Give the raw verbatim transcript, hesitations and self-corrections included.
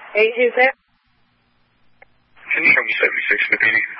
Hey, who's that? Can you hear me seventy-six in the P D?